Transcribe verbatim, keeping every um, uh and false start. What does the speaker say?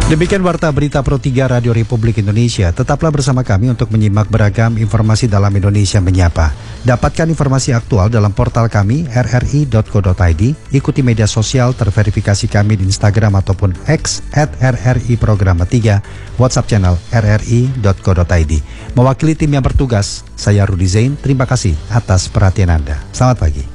Demikian Warta Berita Pro tiga Radio Republik Indonesia. Tetaplah bersama kami untuk menyimak beragam informasi dalam Indonesia Menyapa. Dapatkan informasi aktual dalam portal kami r r i dot co dot i d. Ikuti media sosial terverifikasi kami di Instagram ataupun X at r r i programa tiga, WhatsApp channel r r i dot co dot i d. Mewakili tim yang bertugas, saya Rudi Zain. Terima kasih atas perhatian Anda. Selamat pagi.